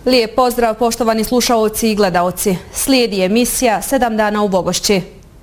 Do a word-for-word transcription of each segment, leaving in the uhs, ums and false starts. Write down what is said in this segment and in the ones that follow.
Lijep pozdrav poštovani slušaoci i gledaoci. Slijedi emisija Sedam dana u Vogošći.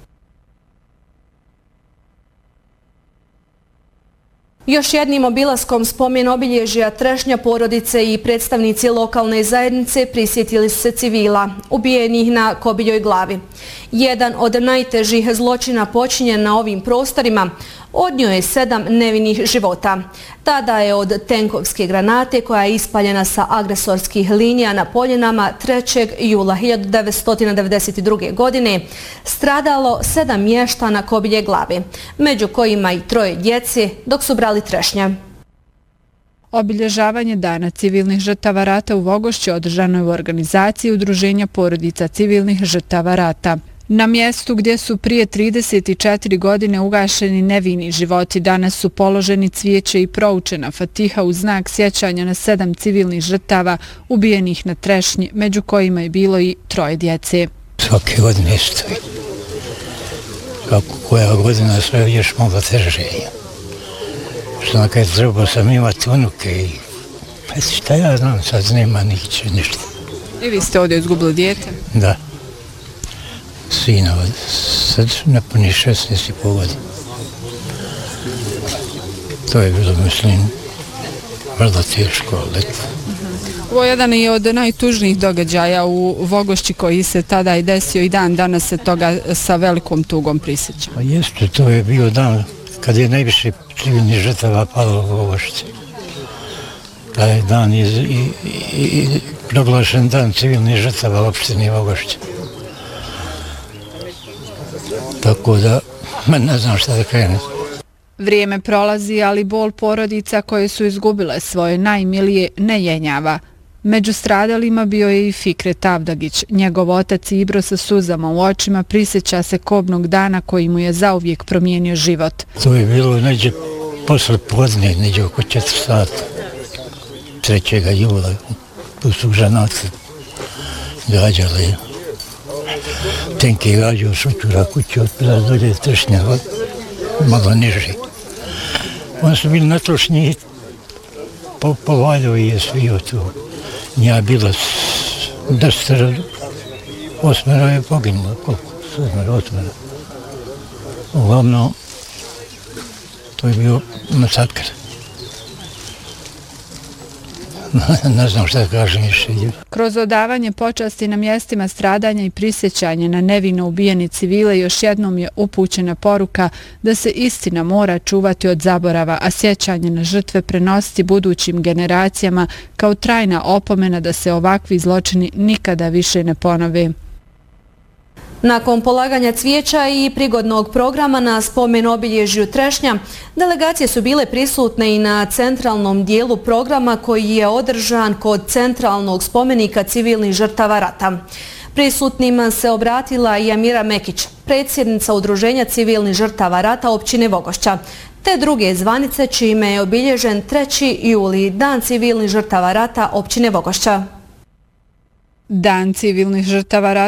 Još jednim obilaskom spomen obilježja Trešnja porodice i predstavnici lokalne zajednice prisjetili su se civila, ubijenih na Kobiljoj glavi. Jedan od najtežih zločina počinjen na ovim prostorima, odnio je sedam nevinih života. Tada je od tenkovske granate koja je ispaljena sa agresorskih linija na Poljenama trećeg jula hiljadu devetsto devedeset druge. godine stradalo sedam mještana Kobilje glave, među kojima i troje djece dok su brali trešnje. Obilježavanje Dana civilnih žrtava rata u Vogošći održano je u organizaciji Udruženja porodica civilnih žrtava rata. Na mjestu gdje su prije trideset četiri godine ugašeni nevini životi, danas su položeni cvijeće i proučena fatiha u znak sjećanja na sedam civilnih žrtava ubijenih na Trešnji, među kojima je bilo i troje djece. Svake godine stoji. Kako koja godina sve još malo teže. Što na kaj trebao sam imati unuke i pa šta ja znam, sad nema niće ništa. I vi ste ovdje izgubili dijete? Da. Sina, sad napuni šesnaest i pol godina. To je bilo, mislim, vrlo teško, ali eto. Ovo je jedan i od najtužnijih događaja u Vogošći koji se tada i desio i dan danas se toga sa velikom tugom prisjeća. Pa jeste, to je bio dan kad je najviše civilnih žrtava palo u Vogošći. Taj dan je i, i, i proglašen dan civilnih žrtava u opštini Vogošća. Tako da, ne znam šta da krenem. Vrijeme prolazi, ali bol porodica koje su izgubile svoje najmilije ne jenjava. Među stradalima bio je i Fikret Avdagić. Njegov otac Ibro sa suzama u očima prisjeća se kobnog dana koji mu je zauvijek promijenio život. To je bilo neđe posle podne, neđe oko četiri sata. trećeg jula, tu su granace gađale. Tenke je gađao šućura kuće, otpila dolje Trešnja, malo niže. Oni su bili na Trešnji, po, povaljao je svio tu. Nja bila desetero, osmero je poginulo, koliko? Sedmero, osmero. Uglavnom, to je bio masakr. Ne znam šta da kažem više. Kroz odavanje počasti na mjestima stradanja i prisjećanje na nevino ubijeni civile još jednom je upućena poruka da se istina mora čuvati od zaborava, a sjećanje na žrtve prenositi budućim generacijama kao trajna opomena da se ovakvi zločini nikada više ne ponove. Nakon polaganja cvijeća i prigodnog programa na spomen obilježju Trešnja, delegacije su bile prisutne i na centralnom dijelu programa koji je održan kod centralnog spomenika civilnih žrtava rata. Prisutnima se obratila i Amira Mekić, predsjednica Udruženja civilnih žrtava rata općine Vogošća, te druge zvanice čime je obilježen treći juli, Dan civilnih žrtava rata općine Vogošća. Dan civilnih žrtava rata